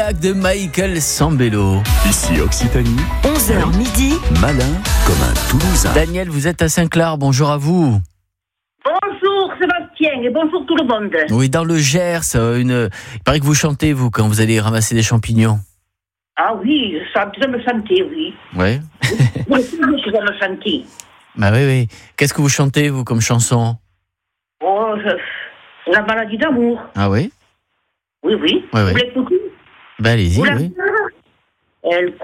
Zodiac de Michael Sambello. Ici Occitanie, 11h midi. malin comme un Toulousain. Daniel, vous êtes à Saint-Clar, bonjour à vous. Bonjour Sébastien et bonjour tout le monde. Oui, dans le Gers, il paraît que vous chantez, vous, quand vous allez ramasser des champignons. Ah oui, je me chanter, oui. Ouais. Oui, je vais me chanter. Bah oui. Qu'est-ce que vous chantez, vous, comme chanson? Oh, la maladie d'amour. Ah oui? Oui. Ouais. Vous l'écoutez? Bah allez-y, Vous la- oui. Elle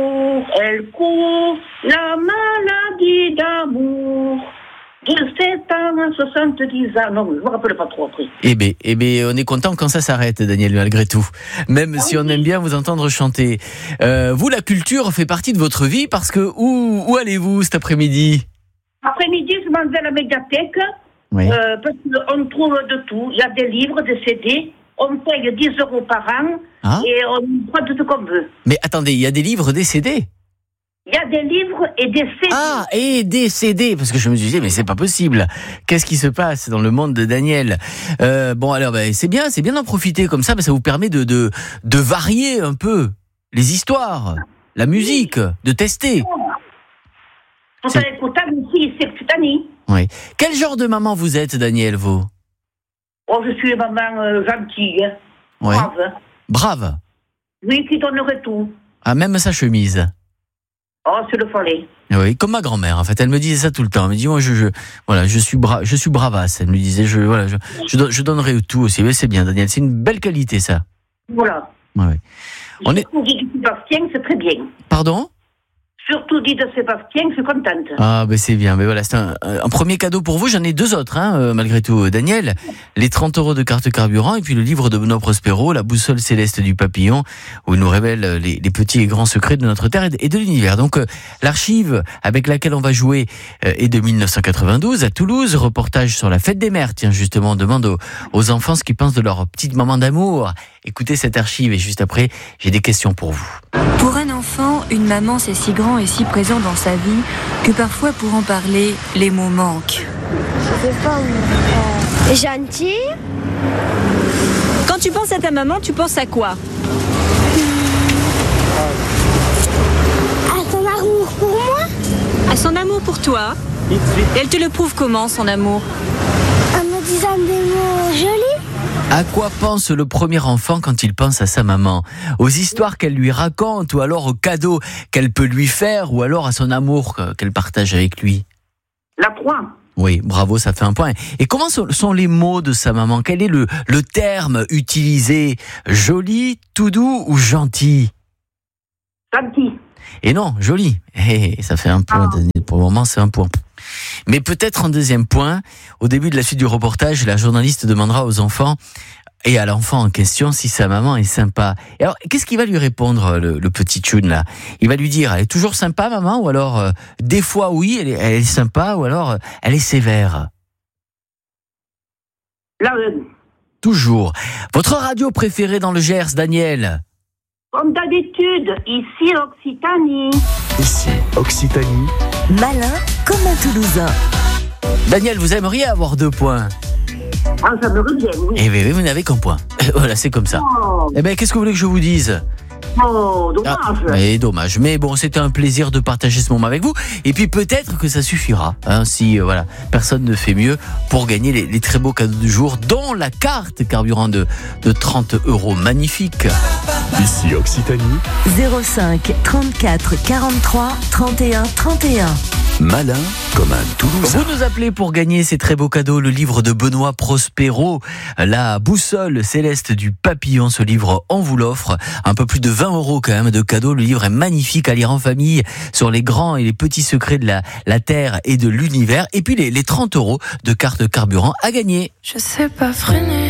court, la maladie d'amour. De 7 ans à 70 ans. Non, je ne me rappelle pas trop après. Eh ben, on est content quand ça s'arrête, Daniel, malgré tout. Même si on aime bien vous entendre chanter. Vous, la culture fait partie de votre vie parce que où allez-vous cet après-midi? Après-midi, je m'en vais à la médiathèque. Oui. Parce qu'on trouve de tout. Il y a des livres, des CD. On paye 10 € par an. Ah. Et on prend tout ce qu'on veut. Mais attendez, il y a des livres, des CD? Il y a des livres et des CD. Ah, et des CD, parce que je me disais, mais c'est pas possible. Qu'est-ce qui se passe dans le monde de Daniel? Bon, alors, c'est bien d'en profiter comme ça, ça vous permet de varier un peu les histoires, la musique, de tester. Vous c'est- allez écouter ici, c'est Occitanie. Oui. Quel genre de maman vous êtes, Daniel, vous? Oh, je suis une maman gentille, Ouais. brave. Brave. Oui, qui donnerait tout. Ah, même sa chemise. Oh, c'est le follet. Oui, comme ma grand-mère, en fait, elle me disait ça tout le temps. Elle me dit, moi, je suis bravasse. Elle me disait, je donnerai tout aussi. Mais c'est bien, Daniel, c'est une belle qualité, ça. Voilà. Ouais. On est... Surtout dit de Sébastien, c'est très bien. Pardon? Surtout dit de Sébastien, je suis contente. Ah, c'est bien. Mais voilà, c'est un premier cadeau pour vous. J'en ai 2 autres, malgré tout, Daniel. Les 30 € de carte carburant et puis le livre de Benoît Prospero, La boussole céleste du papillon, où il nous révèle les petits et grands secrets de notre terre et de l'univers. Donc, l'archive avec laquelle on va jouer est de 1992 à Toulouse. Reportage sur la fête des mères. Tiens, justement, on demande aux enfants ce qu'ils pensent de leur petite maman d'amour. Écoutez cette archive et juste après, j'ai des questions pour vous. Pour un enfant, une maman, c'est si grand et si présent dans sa vie que parfois, pour en parler, les mots manquent. Gentil, Quand tu penses à ta maman, tu penses à quoi? à ton amour pour moi, À son amour pour toi. Et elle te le prouve comment, son amour? en me disant des mots jolis. À quoi pense le premier enfant quand il pense à sa maman? Aux histoires qu'elle lui raconte, ou alors aux cadeaux qu'elle peut lui faire, ou alors à son amour qu'elle partage avec lui? La 3. Oui, bravo, ça fait un point. Et comment sont les mots de sa maman? Quel est le terme utilisé? Joli, tout doux ou gentil? Gentil. Et non, joli. Ça fait un point, Daniel. Pour le moment, c'est un point. Mais peut-être en deuxième point, au début de la suite du reportage, la journaliste demandera aux enfants et à l'enfant en question si sa maman est sympa. Et alors, qu'est-ce qu'il va lui répondre, le petit Tchoun, là? Il va lui dire, elle est toujours sympa, maman? Ou alors, des fois, oui, elle est sympa, ou alors, elle est sévère? La Toujours. Votre radio préférée dans le Gers, Daniel? comme d'habitude, ici Occitanie. Ici Occitanie, Malin comme un Toulousain. Daniel, vous aimeriez avoir 2 points? Ah, ça me revient, oui. Eh bien, vous n'avez qu'un point. Voilà, c'est comme ça. Oh, Eh bien, qu'est-ce que vous voulez que je vous dise? dommage. Mais dommage. Mais bon, c'était un plaisir de partager ce moment avec vous. Et puis peut-être que ça suffira, si personne ne fait mieux pour gagner les très beaux cadeaux du jour, dont la carte carburant de 30 €. Magnifique. ici Occitanie, 05 34 43 31 31. malin comme un Toulousain. Vous nous appelez pour gagner ces très beaux cadeaux, le livre de Benoît Prospero, La boussole céleste du papillon. Ce livre, on vous l'offre. Un peu plus de 20 € quand même de cadeaux. Le livre est magnifique à lire en famille sur les grands et les petits secrets de la Terre et de l'univers. Et puis les 30 € de carte carburant à gagner. Je sais pas freiner.